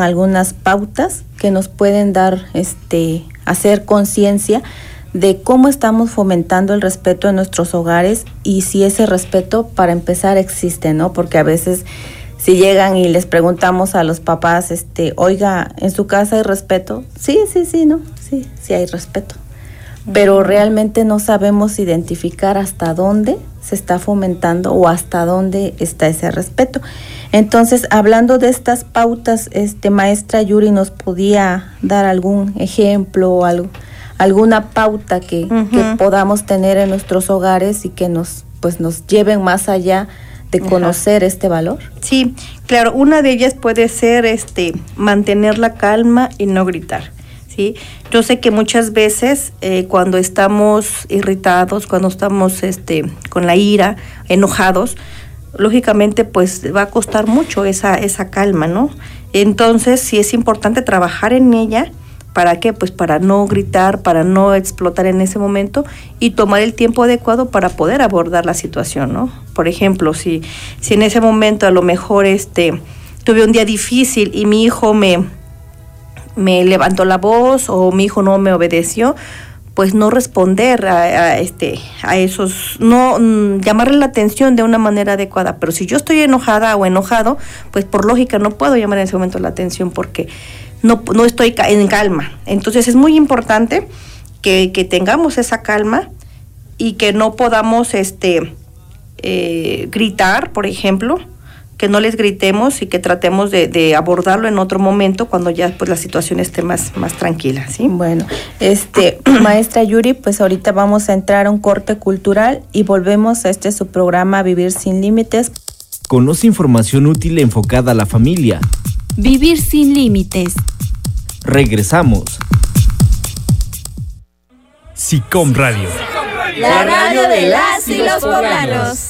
algunas pautas que nos pueden dar, hacer conciencia de cómo estamos fomentando el respeto en nuestros hogares y si ese respeto, para empezar, existe, ¿no? Porque a veces si llegan y les preguntamos a los papás, oiga, ¿en su casa hay respeto? Sí, ¿no? Sí hay respeto. Pero realmente no sabemos identificar hasta dónde se está fomentando o hasta dónde está ese respeto. Entonces, hablando de estas pautas, maestra Yuri, ¿nos podía dar algún ejemplo o alguna pauta que podamos tener en nuestros hogares y que nos lleven más allá de conocer este valor? Sí, claro, una de ellas puede ser mantener la calma y no gritar. ¿Sí? Yo sé que muchas veces cuando estamos irritados, cuando estamos con la ira, enojados, lógicamente pues va a costar mucho esa calma, ¿no? Entonces sí es importante trabajar en ella. ¿Para qué? Pues para no gritar, para no explotar en ese momento y tomar el tiempo adecuado para poder abordar la situación, ¿no? Por ejemplo, si en ese momento a lo mejor tuve un día difícil y mi hijo me levantó la voz o mi hijo no me obedeció, pues no responder a esos, no llamarle la atención de una manera adecuada. Pero si yo estoy enojada o enojado, pues por lógica no puedo llamar en ese momento la atención porque no estoy en calma. Entonces es muy importante que tengamos esa calma y que no podamos gritar, por ejemplo, que no les gritemos y que tratemos de abordarlo en otro momento cuando ya pues la situación esté más tranquila, ¿sí? Bueno, maestra Yuri, pues ahorita vamos a entrar a un corte cultural y volvemos a su programa Vivir Sin Límites. Conoce información útil enfocada a la familia. Vivir Sin Límites. Regresamos. SICOM Radio. La radio de las y los poblanos.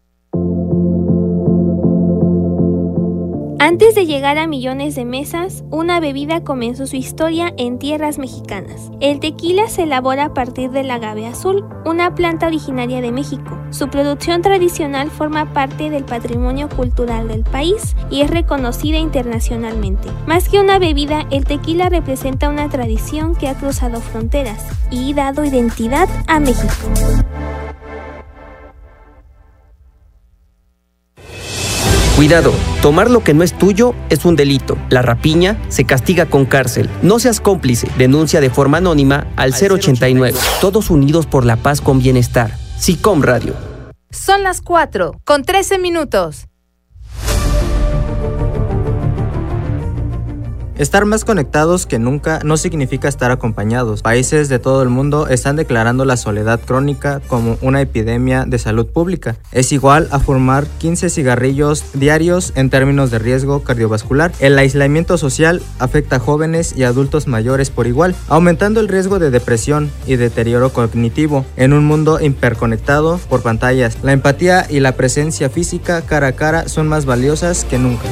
Antes de llegar a millones de mesas, una bebida comenzó su historia en tierras mexicanas. El tequila se elabora a partir del agave azul, una planta originaria de México. Su producción tradicional forma parte del patrimonio cultural del país y es reconocida internacionalmente. Más que una bebida, el tequila representa una tradición que ha cruzado fronteras y dado identidad a México. Cuidado, tomar lo que no es tuyo es un delito. La rapiña se castiga con cárcel. No seas cómplice. Denuncia de forma anónima al 089. Todos unidos por la paz con bienestar. SICOM Radio. Son las 4:13. Estar más conectados que nunca no significa estar acompañados. Países de todo el mundo están declarando la soledad crónica como una epidemia de salud pública. Es igual a fumar 15 cigarrillos diarios en términos de riesgo cardiovascular. El aislamiento social afecta a jóvenes y adultos mayores por igual, aumentando el riesgo de depresión y deterioro cognitivo en un mundo hiperconectado por pantallas. La empatía y la presencia física cara a cara son más valiosas que nunca.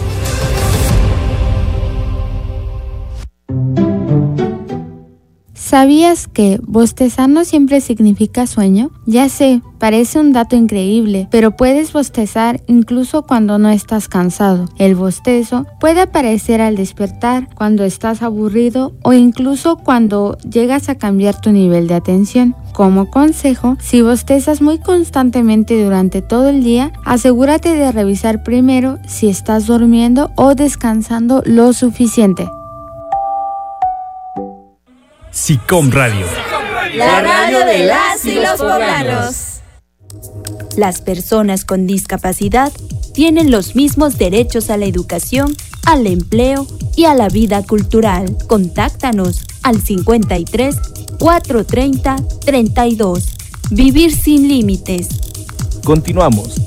¿Sabías que bostezar no siempre significa sueño? Ya sé, parece un dato increíble, pero puedes bostezar incluso cuando no estás cansado. El bostezo puede aparecer al despertar, cuando estás aburrido o incluso cuando llegas a cambiar tu nivel de atención. Como consejo, si bostezas muy constantemente durante todo el día, asegúrate de revisar primero si estás durmiendo o descansando lo suficiente. SICOM Radio. La radio de las y los poblanos. Las personas con discapacidad tienen los mismos derechos a la educación, al empleo y a la vida cultural. Contáctanos al 53 430 32. Vivir sin límites. Continuamos.